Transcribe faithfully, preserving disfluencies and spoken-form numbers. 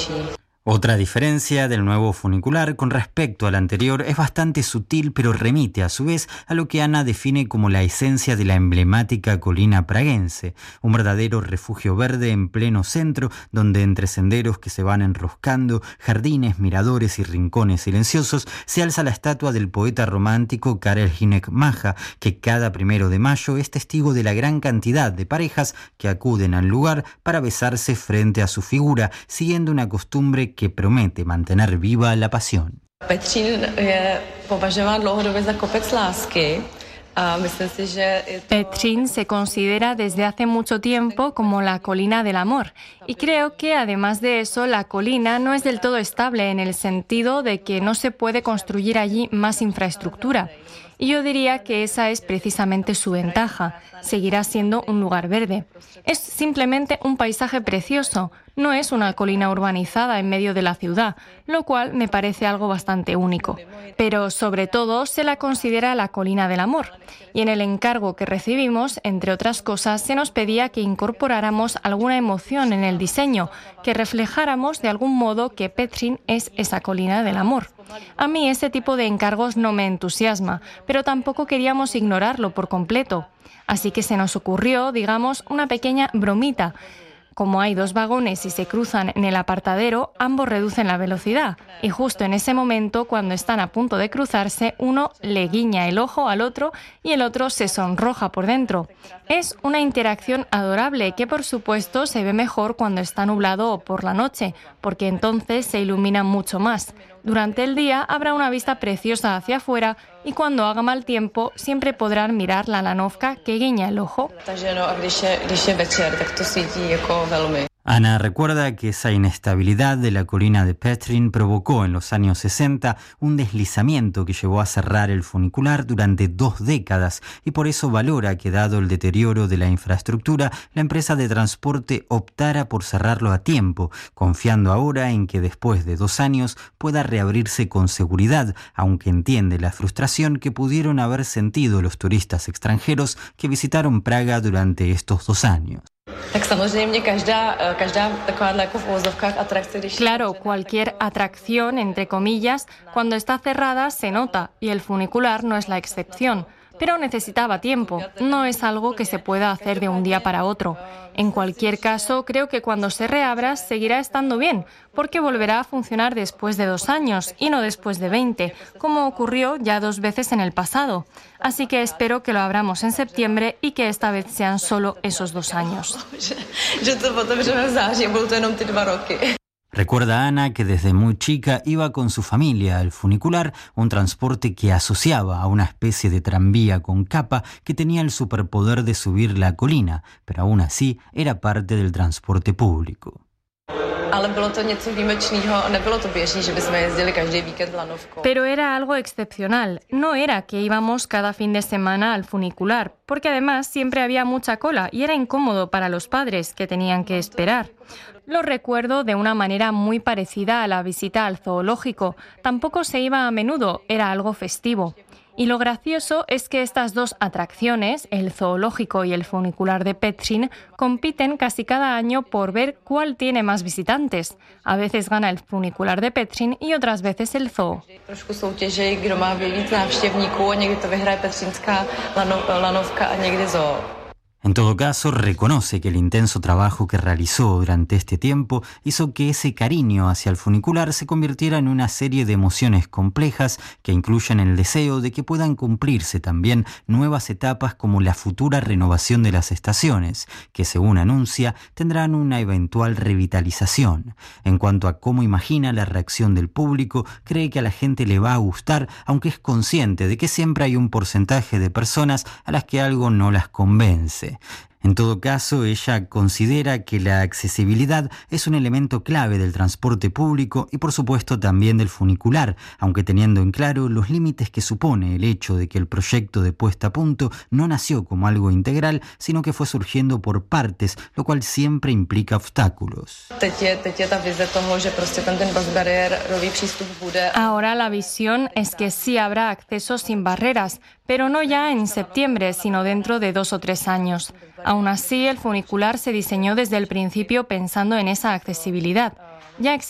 Otra diferencia del nuevo funicular con respecto al anterior es bastante sutil, pero remite a su vez a lo que Ana define como la esencia de la emblemática colina praguense, un verdadero refugio verde en pleno centro, donde entre senderos que se van enroscando, jardines, miradores y rincones silenciosos, se alza la estatua del poeta romántico Karel Hynek Mácha, que cada primero de mayo es testigo de la gran cantidad de parejas que acuden al lugar para besarse frente a su figura, siguiendo una costumbre que promete mantener viva la pasión. Petřín je považován dlouhodobě za kopec lásky. Petřín se considera desde hace mucho tiempo como la colina del amor y creo que además de eso la colina no es del todo estable en el sentido de que no se puede construir allí más infraestructura. Y yo diría que esa es precisamente su ventaja. Seguirá siendo un lugar verde. Es simplemente un paisaje precioso. No es una colina urbanizada en medio de la ciudad, lo cual me parece algo bastante único. Pero sobre todo se la considera la colina del amor. Y en el encargo que recibimos, entre otras cosas, se nos pedía que incorporáramos alguna emoción en el diseño, que reflejáramos de algún modo que Petřín es esa colina del amor. A mí ese tipo de encargos no me entusiasma, pero tampoco queríamos ignorarlo por completo. Así que se nos ocurrió, digamos, una pequeña bromita. Como hay dos vagones y se cruzan en el apartadero, ambos reducen la velocidad. Y justo en ese momento, cuando están a punto de cruzarse, uno le guiña el ojo al otro y el otro se sonroja por dentro. Es una interacción adorable que, por supuesto, se ve mejor cuando está nublado o por la noche, porque entonces se ilumina mucho más. Durante el día habrá una vista preciosa hacia afuera y cuando haga mal tiempo siempre podrán mirar la lanovka que guiña el ojo. Ana recuerda que esa inestabilidad de la colina de Petřín provocó en los años sesenta un deslizamiento que llevó a cerrar el funicular durante dos décadas y por eso valora que, dado el deterioro de la infraestructura, la empresa de transporte optara por cerrarlo a tiempo, confiando ahora en que después de dos años pueda reabrirse con seguridad, aunque entiende la frustración que pudieron haber sentido los turistas extranjeros que visitaron Praga durante estos dos años. Claro, cualquier atracción, entre comillas, cuando está cerrada se nota y el funicular no es la excepción. Pero necesitaba tiempo, no es algo que se pueda hacer de un día para otro. En cualquier caso, creo que cuando se reabra seguirá estando bien, porque volverá a funcionar después de dos años y no después de veinte, como ocurrió ya dos veces en el pasado. Así que espero que lo abramos en septiembre y que esta vez sean solo esos dos años. Recuerda Ana que desde muy chica iba con su familia al funicular, un transporte que asociaba a una especie de tranvía con capa que tenía el superpoder de subir la colina, pero aún así era parte del transporte público. Pero era algo excepcional. No era que íbamos cada fin de semana al funicular, porque además siempre había mucha cola y era incómodo para los padres que tenían que esperar. Lo recuerdo de una manera muy parecida a la visita al zoológico. Tampoco se iba a menudo, era algo festivo. Y lo gracioso es que estas dos atracciones, el zoológico y el funicular de Petřín, compiten casi cada año por ver cuál tiene más visitantes. A veces gana el funicular de Petřín y otras veces el zoo. Trošku soutěží, kdo má víc návštěvníků, a někdy to vyhraje petřínská lanovka a někdy zoo. En todo caso, reconoce que el intenso trabajo que realizó durante este tiempo hizo que ese cariño hacia el funicular se convirtiera en una serie de emociones complejas que incluyen el deseo de que puedan cumplirse también nuevas etapas como la futura renovación de las estaciones, que según anuncia tendrán una eventual revitalización. En cuanto a cómo imagina la reacción del público, cree que a la gente le va a gustar, aunque es consciente de que siempre hay un porcentaje de personas a las que algo no las convence. En todo caso, ella considera que la accesibilidad es un elemento clave del transporte público y por supuesto también del funicular, aunque teniendo en claro los límites que supone el hecho de que el proyecto de puesta a punto no nació como algo integral, sino que fue surgiendo por partes, lo cual siempre implica obstáculos. Ahora la visión es que sí habrá acceso sin barreras, pero no ya en septiembre, sino dentro de dos o tres años. Aún así, el funicular se diseñó desde el principio pensando en esa accesibilidad. Ya